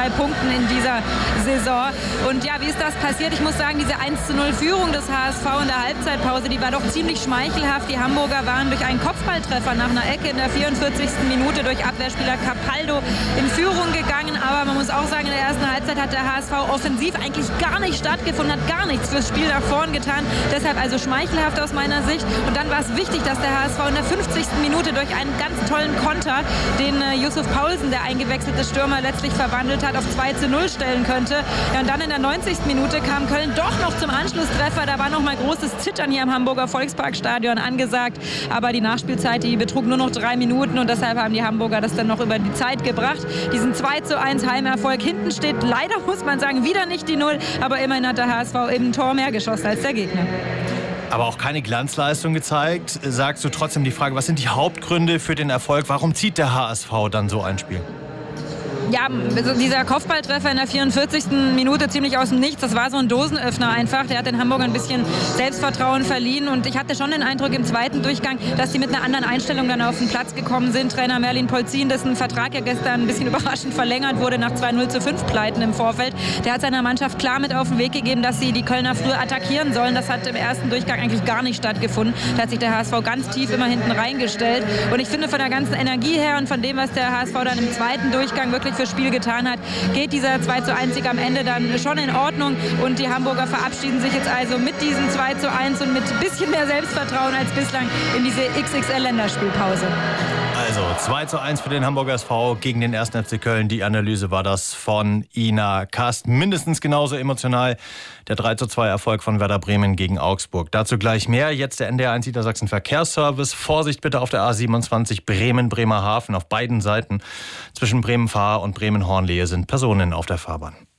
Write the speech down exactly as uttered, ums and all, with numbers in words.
drei Punkten in dieser Saison. Und ja, wie ist das passiert? Ich muss sagen, diese eins zu null Führung des H S V in der Halbzeitpause, die war doch ziemlich schmeichelhaft. Die Hamburger waren durch einen Kopfballtreffer nach einer Ecke in der vierundvierzigsten Minute durch Abwehrspieler Capaldo in Führung gegangen. Aber man muss auch sagen, in der ersten Halbzeit hat der H S V offensiv eigentlich gar nicht stattgefunden, hat gar nichts fürs Spiel nach vorn getan. Deshalb also schmeichelhaft aus meiner Sicht. Und dann war es wichtig, dass der H S V in der fünfzigsten Minute durch einen ganz tollen Konter, den äh, Yusuf Paulsen, der eingewechselte Stürmer, letztlich verwandelt hat, auf zwei zu null stellen könnte. Ja, und dann in der neunzigsten Minute kam Köln doch noch zum Anschlusstreffer. Da war noch mal großes Zittern hier im Hamburger Volksparkstadion angesagt. Aber die Nachspielzeit, die betrug nur noch drei Minuten und deshalb haben die Hamburger das dann noch über die Zeit gebracht. Diesen zwei zu eins Heimerfolg. Hinten steht leider, muss man sagen, wieder nicht die Null. Aber immerhin hat der H S V eben ein Tor mehr geschossen als der Gegner. Aber auch keine Glanzleistung gezeigt. Sagst du trotzdem die Frage, was sind die Hauptgründe für den Erfolg? Warum zieht der H S V dann so ein Spiel? Ja, also dieser Kopfballtreffer in der vierundvierzigsten Minute ziemlich aus dem Nichts, das war so ein Dosenöffner einfach. Der hat den Hamburgern ein bisschen Selbstvertrauen verliehen und ich hatte schon den Eindruck im zweiten Durchgang, dass die mit einer anderen Einstellung dann auf den Platz gekommen sind. Trainer Merlin Polzin, dessen Vertrag ja gestern ein bisschen überraschend verlängert wurde nach zwei null zu fünf Pleiten im Vorfeld, der hat seiner Mannschaft klar mit auf den Weg gegeben, dass sie die Kölner früher attackieren sollen. Das hat im ersten Durchgang eigentlich gar nicht stattgefunden. Da hat sich der H S V ganz tief immer hinten reingestellt und ich finde von der ganzen Energie her und von dem, was der H S V dann im zweiten Durchgang wirklich für Spiel getan hat, geht dieser zwei zu eins Sieg am Ende dann schon in Ordnung und die Hamburger verabschieden sich jetzt also mit diesem zwei zu eins und mit ein bisschen mehr Selbstvertrauen als bislang in diese X X L-Länderspielpause. Also zwei zu eins für den Hamburger S V gegen den ersten F C Köln. Die Analyse war das von Ina Kast. Mindestens genauso emotional der drei zu zwei Erfolg von Werder Bremen gegen Augsburg. Dazu gleich mehr. Jetzt der N D R eins Niedersachsen Verkehrsservice. Vorsicht bitte auf der A siebenundzwanzig Bremen-Bremerhaven auf beiden Seiten. Zwischen Bremen-Fahr und Bremen-Hornlehe sind Personen auf der Fahrbahn.